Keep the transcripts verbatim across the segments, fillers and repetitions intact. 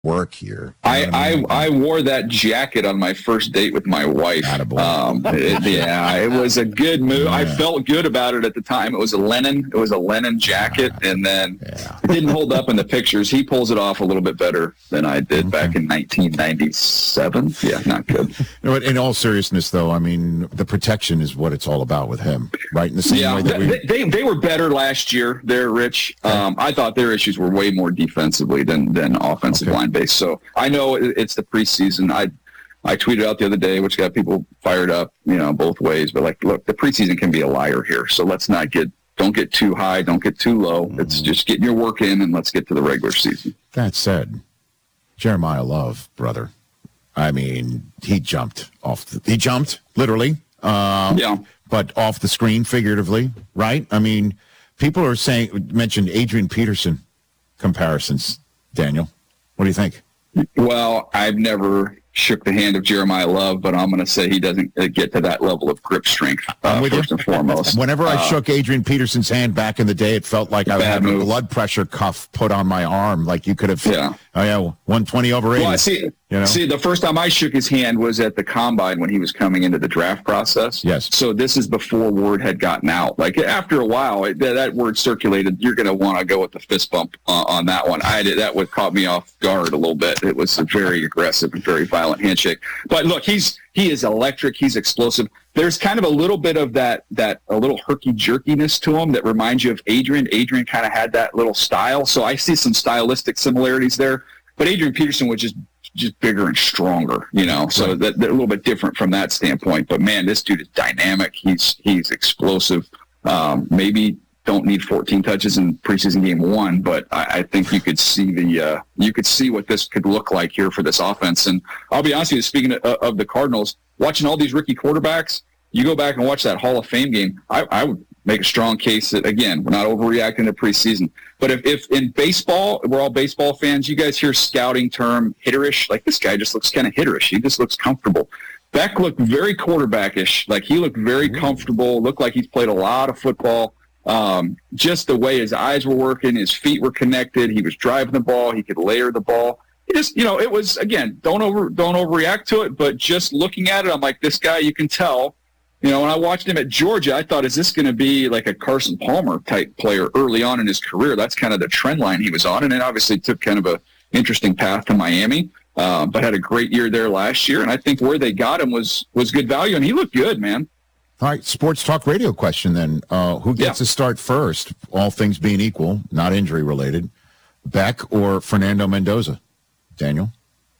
work here. I, I, I wore that jacket on my first date with my wife. Um, it, yeah, it was a good move. Yeah. I felt good about it at the time. It was a linen. It was a linen jacket, and then yeah. it didn't hold up in the pictures. He pulls it off a little bit better than I did okay. back in nineteen ninety-seven. Yeah, not good. No, in all seriousness, though, I mean, the protection is what it's all about with him, right? In the same yeah, way that we... they, they they were better last year. There, Rich. Um, I thought their issues were way more defensively than than offensive okay. line based. So I know it's the preseason. I I tweeted out the other day, which got people fired up, you know, both ways. But like, look, the preseason can be a liar here. So let's not get don't get too high, don't get too low. Mm-hmm. It's just getting your work in, and let's get to the regular season. That said, Jeremiah Love, brother. I mean, he jumped off. The, he jumped literally. Uh, yeah. But off the screen, figuratively, right? I mean, people are saying mentioned Adrian Peterson comparisons. Daniel, what do you think? Well, I've never shook the hand of Jeremiah Love, but I'm going to say he doesn't get to that level of grip strength, uh, first you. and foremost. Whenever I uh, shook Adrian Peterson's hand back in the day, it felt like I had a blood pressure cuff put on my arm, like you could have, yeah, oh yeah, one twenty over eighty. Well, see, you know? see, the first time I shook his hand was at the Combine when he was coming into the draft process. Yes. So this is before word had gotten out. Like, after a while, it, that word circulated, you're going to want to go with the fist bump uh, on that one. I did, that would caught me off guard a little bit. It was a very aggressive and very violent handshake. But look, he's he is electric. He's explosive. There's kind of a little bit of that that a little herky jerkiness to him that reminds you of Adrian. Adrian kind of had that little style, so I see some stylistic similarities there. But Adrian Peterson was just just bigger and stronger, you know. So right. that, they're a little bit different from that standpoint. But man, this dude is dynamic. He's he's explosive. Um, maybe. Don't need fourteen touches in preseason game one, but I, I think you could see the uh, you could see what this could look like here for this offense. And I'll be honest with you, speaking of, of the Cardinals, watching all these rookie quarterbacks, you go back and watch that Hall of Fame game. I, I would make a strong case that, again, we're not overreacting to preseason. But if, if in baseball, we're all baseball fans, you guys hear scouting term hitterish, like this guy just looks kind of hitterish. He just looks comfortable. Beck looked very quarterbackish, like he looked very comfortable, looked like he's played a lot of football. Um, just the way his eyes were working, his feet were connected, he was driving the ball, he could layer the ball. It just, you know, it was, again, don't over, don't overreact to it, but just looking at it, I'm like, this guy, you can tell, you know, when I watched him at Georgia, I thought, is this going to be like a Carson Palmer type player early on in his career? That's kind of the trend line he was on. And it obviously took kind of a interesting path to Miami, uh, but had a great year there last year. And I think where they got him was, was good value, and he looked good, man. All right, sports talk radio question then. Uh, who gets yeah. to start first, all things being equal, not injury related, Beck or Fernando Mendoza? Daniel?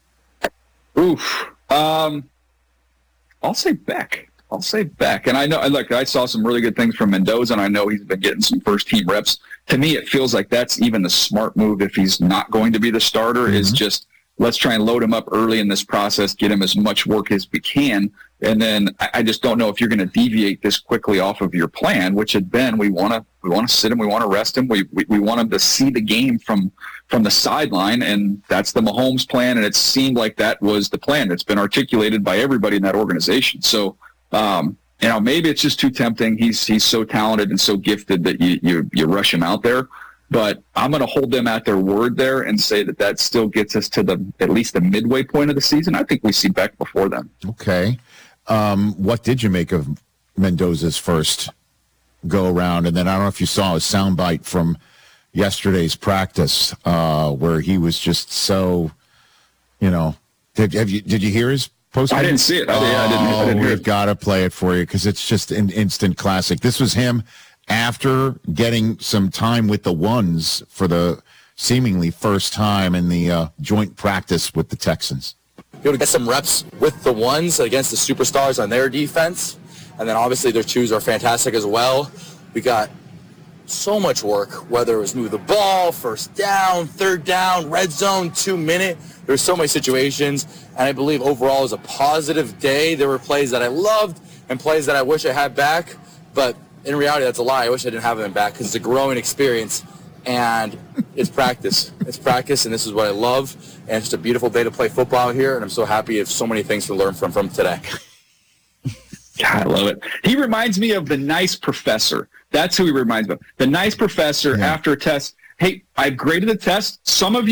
Oof. Um, I'll say Beck. I'll say Beck. And I know, look, I saw some really good things from Mendoza, and I know he's been getting some first-team reps. To me, it feels like that's even the smart move if he's not going to be the starter, mm-hmm. is just let's try and load him up early in this process, get him as much work as we can. And then I just don't know if you're going to deviate this quickly off of your plan, which had been we want to we want to sit him, we want to rest him, we, we we want him to see the game from from the sideline, and that's the Mahomes plan. And it seemed like that was the plan. It's been articulated by everybody in that organization. So um, you know, maybe it's just too tempting. He's he's so talented and so gifted that you you you rush him out there. But I'm going to hold them at their word there and say that that still gets us to the at least the midway point of the season. I think we see Beck before then. Okay. Um, what did you make of Mendoza's first go-around? And then I don't know if you saw a soundbite from yesterday's practice uh, where he was just so, you know, did, have you, did you hear his post? I didn't see it. I, didn't, I didn't, I didn't hear we've it. got to play it for you because it's just an instant classic. This was him after getting some time with the ones for the seemingly first time in the uh, joint practice with the Texans. Be able to get some reps with the ones against the superstars on their defense. And then obviously their twos are fantastic as well. We got so much work, whether it was move the ball, first down, third down, red zone, two minute. There were so many situations. And I believe overall it was a positive day. There were plays that I loved and plays that I wish I had back. But in reality, that's a lie. I wish I didn't have them back because it's a growing experience. And it's practice. It's practice, and this is what I love. And it's just a beautiful day to play football here, and I'm so happy of so many things to learn from from today. God, I love it. He reminds me of the nice professor. That's who he reminds me of. The nice professor yeah. after a test. Hey, I've graded the test. Some of you,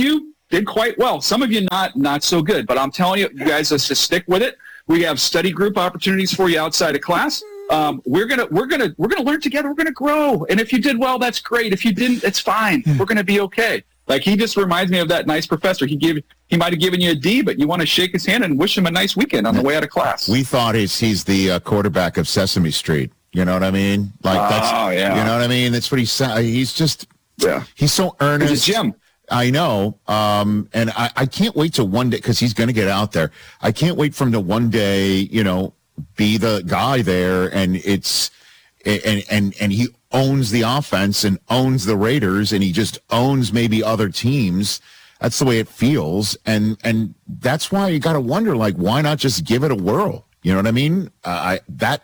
did quite well. Some of you not not so good, but I'm telling you, you guys, let's just stick with it. We have study group opportunities for you outside of class. Um, we're gonna we're gonna we're gonna learn together. We're gonna grow. And if you did well, that's great. If you didn't, it's fine. We're gonna be okay. Like, he just reminds me of that nice professor. He gave he might have given you a D, but you want to shake his hand and wish him a nice weekend on the way out of class. We thought he's he's the uh, quarterback of Sesame Street. You know what I mean? Like that's Oh, yeah. you know what I mean. That's what he's he's just Yeah. he's so earnest. He's a gem. I know, um, and I, I can't wait till one day, because he's going to get out there. I can't wait for him to one day, you know, be the guy there, and it's and and and he owns the offense and owns the Raiders, and he just owns maybe other teams. That's the way it feels, and and that's why you got to wonder, like, why not just give it a whirl? You know what I mean? Uh, I that.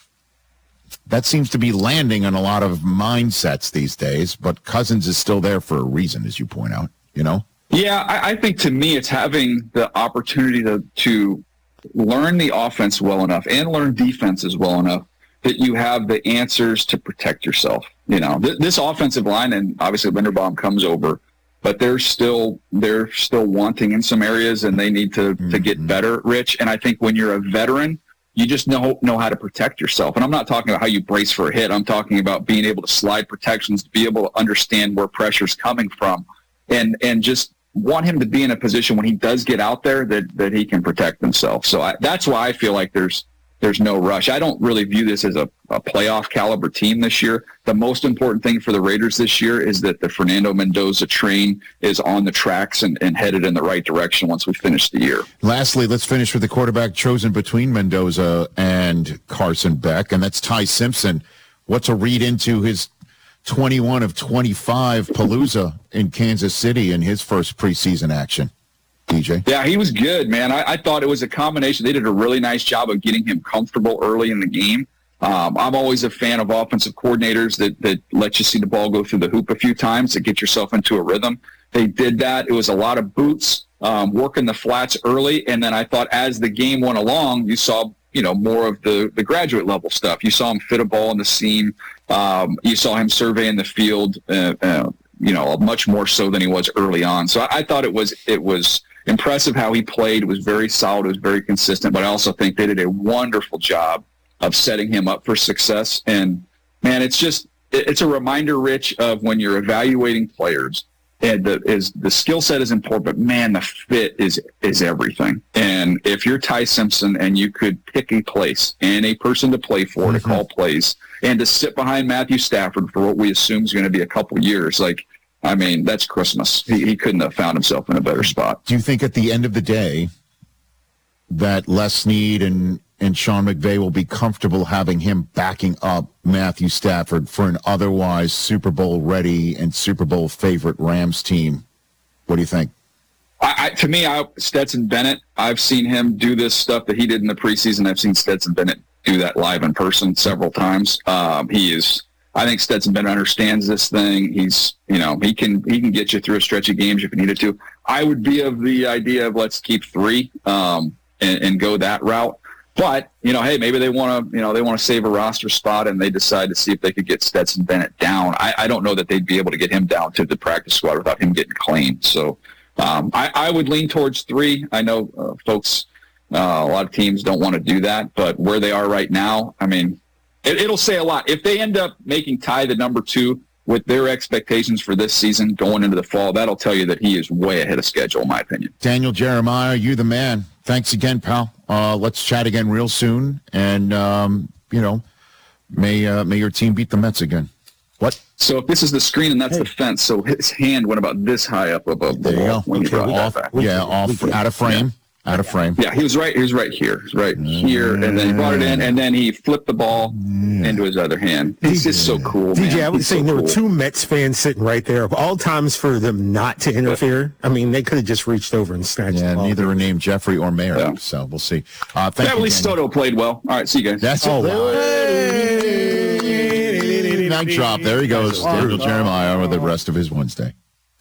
That seems to be landing on a lot of mindsets these days, but Cousins is still there for a reason, as you point out, you know? Yeah, I, I think to me it's having the opportunity to, to learn the offense well enough and learn defenses well enough that you have the answers to protect yourself. You know, th- this offensive line, and obviously Linderbaum comes over, but they're still they're still wanting in some areas, and they need to, mm-hmm. to get better, Rich. And I think when you're a veteran, you just know know how to protect yourself. And I'm not talking about how you brace for a hit. I'm talking about being able to slide protections, to be able to understand where pressure's coming from, and and just want him to be in a position when he does get out there that, that he can protect himself. So I, that's why I feel like there's there's no rush. I don't really view this as a, a playoff caliber team this year. The most important thing for the Raiders this year is that the Fernando Mendoza train is on the tracks and, and headed in the right direction once we finish the year. Lastly, let's finish with the quarterback chosen between Mendoza and Carson Beck, and that's Ty Simpson. What to read into his twenty-one of twenty-five Palooza in Kansas City in his first preseason action? D J? Yeah, he was good, man. I, I thought it was a combination. They did a really nice job of getting him comfortable early in the game. Um, I'm always a fan of offensive coordinators that, that let you see the ball go through the hoop a few times to get yourself into a rhythm. They did that. It was a lot of boots, um, working the flats early, and then I thought as the game went along, you saw you know more of the, the graduate level stuff. You saw him fit a ball in the seam. Um, you saw him surveying the field, uh, uh, you know, much more so than he was early on. So I, I thought it was it was. impressive how he played. It was very solid. It was very consistent. But I also think they did a wonderful job of setting him up for success. And, man, it's just it's a reminder, Rich, of when you're evaluating players, and the, is, the skill set is important, but, man, the fit is is everything. And if you're Ty Simpson and you could pick a place and a person to play for, mm-hmm. to call plays, and to sit behind Matthew Stafford for what we assume is going to be a couple years, like, I mean, that's Christmas. He, he couldn't have found himself in a better spot. Do you think at the end of the day that Les Snead and, and Sean McVay will be comfortable having him backing up Matthew Stafford for an otherwise Super Bowl ready and Super Bowl favorite Rams team? What do you think? I, I, to me, I, Stetson Bennett, I've seen him do this stuff that he did in the preseason. I've seen Stetson Bennett do that live in person several times. Um, he is... I think Stetson Bennett understands this thing. He's, you know, he can he can get you through a stretch of games if you needed to. I would be of the idea of let's keep three um, and, and go that route. But you know, hey, maybe they want to, you know, they want to save a roster spot and they decide to see if they could get Stetson Bennett down. I, I don't know that they'd be able to get him down to the practice squad without him getting claimed. So um, I, I would lean towards three. I know uh, folks, uh, a lot of teams don't want to do that, but where they are right now, I mean. It, it'll say a lot. If they end up making Ty the number two with their expectations for this season going into the fall, that'll tell you that he is way ahead of schedule, in my opinion. Daniel Jeremiah, you the man. Thanks again, pal. Uh, let's chat again real soon. And, um, you know, may uh, may your team beat the Mets again. What? So if this is the screen and that's hey. the fence, so his hand went about this high up above the wall when okay, you brought off, that back. Yeah, off, out of frame. Yeah. Out of frame. Yeah, he was right. He was right here. He was right here, and then he brought it in, and then he flipped the ball yeah. into his other hand. He's just so cool, D J, man. I was He's saying so there cool. were two Mets fans sitting right there. Of all times for them not to interfere, I mean, they could have just reached over and snatched yeah, the ball. Neither are named Jeffrey or Mayer, yeah. so we'll see. Uh, thank yeah, at least Soto played well. All right, see you guys. That's oh, it. Night drop. There he goes. Daniel Jeremiah with the rest of his Wednesday.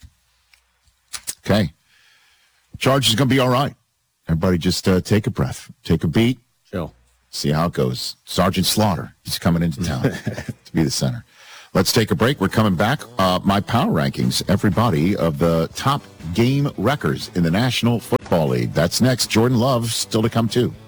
Okay. Charge is going to be all right. Everybody just uh, take a breath, take a beat, Chill. See how it goes. Sergeant Slaughter, he's coming into town to be the center. Let's take a break. We're coming back. Uh, my power rankings, everybody, of the top game wreckers in the National Football League. That's next. Jordan Love still to come, too.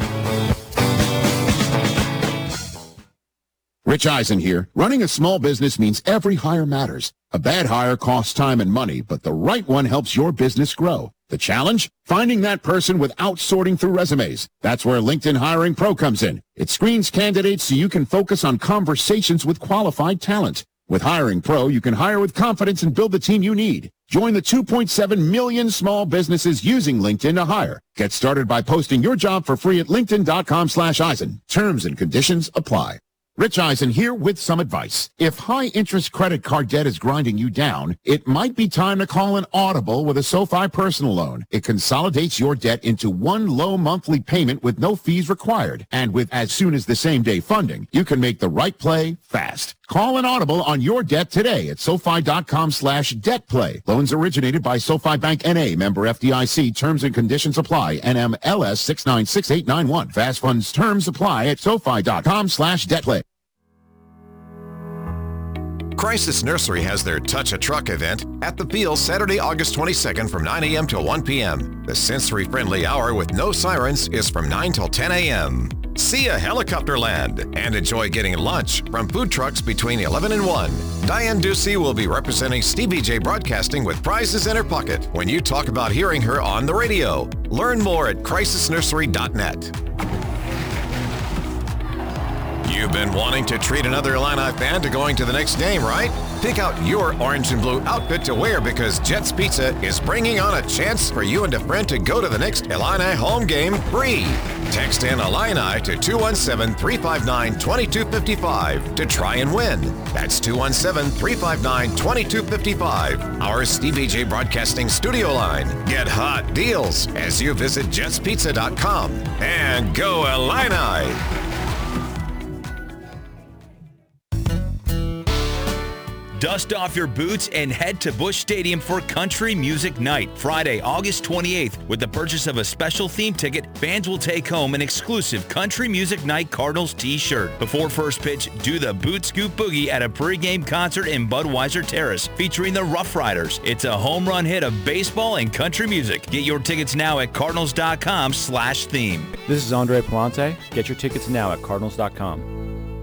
Rich Eisen here. Running a small business means every hire matters. A bad hire costs time and money, but the right one helps your business grow. The challenge? Finding that person without sorting through resumes. That's where LinkedIn Hiring Pro comes in. It screens candidates so you can focus on conversations with qualified talent. With Hiring Pro, you can hire with confidence and build the team you need. Join the two point seven million small businesses using LinkedIn to hire. Get started by posting your job for free at linkedin.com slash Eisen. Terms and conditions apply. Rich Eisen here with some advice. If high-interest credit card debt is grinding you down, it might be time to call an audible with a SoFi personal loan. It consolidates your debt into one low monthly payment with no fees required. And with as soon as the same-day funding, you can make the right play fast. Call an audible on your debt today at SoFi.com slash debt play. Loans originated by SoFi Bank N A, member F D I C. Terms and conditions apply. N M L S six nine six eight nine one. Fast funds terms apply at SoFi.com slash debt play. Crisis Nursery has their Touch a Truck event at the Peel Saturday, August twenty-second from nine a.m. till one p.m. The sensory-friendly hour with no sirens is from nine till ten a.m. See a helicopter land and enjoy getting lunch from food trucks between eleven and one. Diane Ducey will be representing Stevie J Broadcasting with prizes in her pocket when you talk about hearing her on the radio. Learn more at crisis nursery dot net. You've been wanting to treat another Illini fan to going to the next game, right? Pick out your orange and blue outfit to wear because Jets Pizza is bringing on a chance for you and a friend to go to the next Illini home game free. Text in Illini to two one seven, three five nine, two two five five to try and win. That's two one seven, three five nine, two two five five. Our Stevie J Broadcasting studio line. Get hot deals as you visit jets pizza dot com. And go Illini! Dust off your boots and head to Busch Stadium for Country Music Night, Friday, August twenty-eighth. With the purchase of a special theme ticket, fans will take home an exclusive Country Music Night Cardinals t-shirt. Before first pitch, do the Boot Scoop Boogie at a pregame concert in Budweiser Terrace featuring the Rough Riders. It's a home run hit of baseball and country music. Get your tickets now at cardinals.com slash theme. This is Andre Palante. Get your tickets now at cardinals dot com.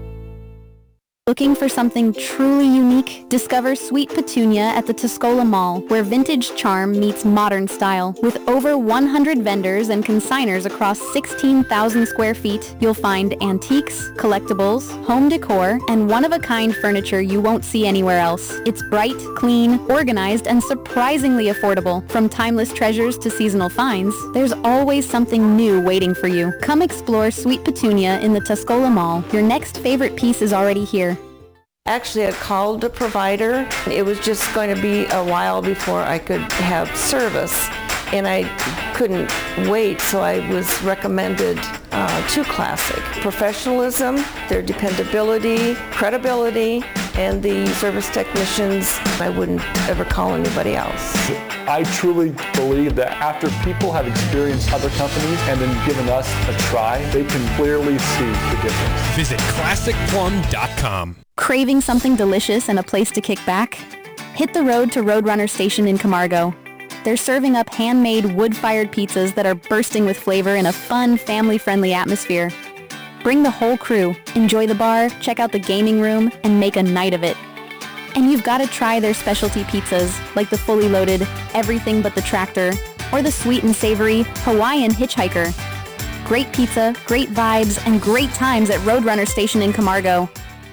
Looking for something truly unique? Discover Sweet Petunia at the Tuscola Mall, where vintage charm meets modern style. With over one hundred vendors and consigners across sixteen thousand square feet, you'll find antiques, collectibles, home decor, and one-of-a-kind furniture you won't see anywhere else. It's bright, clean, organized, and surprisingly affordable. From timeless treasures to seasonal finds, there's always something new waiting for you. Come explore Sweet Petunia in the Tuscola Mall. Your next favorite piece is already here. Actually, I called the provider. It was just going to be a while before I could have service, and I couldn't wait, so I was recommended uh, to Classic. Professionalism, their dependability, credibility, and the service technicians, I wouldn't ever call anybody else. I truly believe that after people have experienced other companies and then given us a try, they can clearly see the difference. Visit classic plum dot com. Craving something delicious and a place to kick back? Hit the road to Roadrunner Station in Camargo. They're serving up handmade wood-fired pizzas that are bursting with flavor in a fun, family-friendly atmosphere. Bring the whole crew, enjoy the bar, check out the gaming room, and make a night of it. And you've got to try their specialty pizzas, like the fully loaded Everything But the Tractor, or the sweet and savory Hawaiian Hitchhiker. Great pizza, great vibes, and great times at Roadrunner Station in Camargo.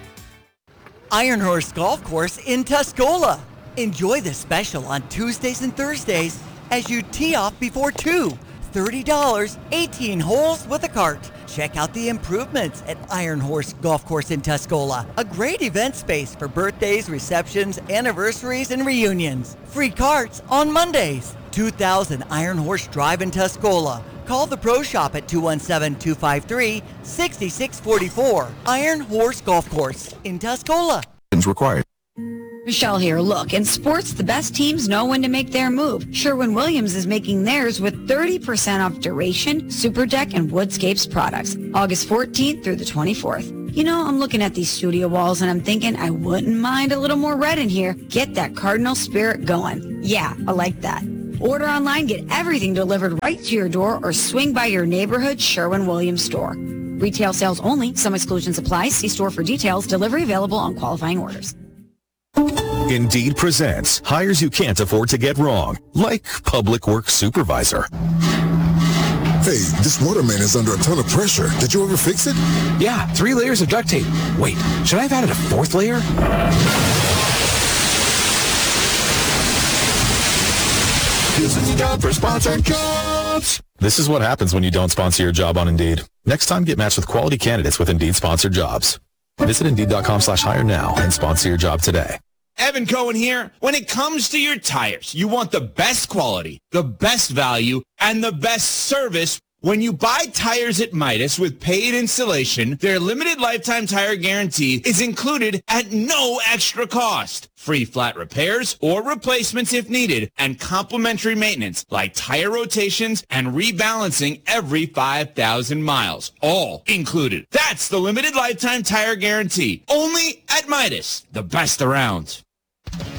Iron Horse Golf Course in Tuscola. Enjoy the special on Tuesdays and Thursdays as you tee off before two. thirty dollars, eighteen holes with a cart. Check out the improvements at Iron Horse Golf Course in Tuscola. A great event space for birthdays, receptions, anniversaries, and reunions. Free carts on Mondays. two thousand Iron Horse Drive in Tuscola. Call the Pro Shop at two one seven, two five three, six six four four. Iron Horse Golf Course in Tuscola. Required. Michelle here. Look, in sports, the best teams know when to make their move. Sherwin-Williams is making theirs with thirty percent off Duration, Super Deck, and Woodscapes products. August fourteenth through the twenty-fourth. You know, I'm looking at these studio walls and I'm thinking I wouldn't mind a little more red in here. Get that Cardinal spirit going. Yeah, I like that. Order online, get everything delivered right to your door, or swing by your neighborhood Sherwin-Williams store. Retail sales only. Some exclusions apply. See store for details. Delivery available on qualifying orders. Indeed presents hires you can't afford to get wrong, like public works supervisor. Hey, this waterman is under a ton of pressure. Did you ever fix it? Yeah, three layers of duct tape. Wait, should I have added a fourth layer? This is the job for sponsored jobs. This is what happens when you don't sponsor your job on Indeed. Next time, get matched with quality candidates with Indeed sponsored jobs. Visit Indeed.com slash hire now and sponsor your job today. Evan Cohen here. When it comes to your tires, you want the best quality, the best value, and the best service. When you buy tires at Midas with paid installation, their limited lifetime tire guarantee is included at no extra cost. Free flat repairs or replacements if needed, and complimentary maintenance like tire rotations and rebalancing every five thousand miles. All included. That's the limited lifetime tire guarantee. Only at Midas, the best around.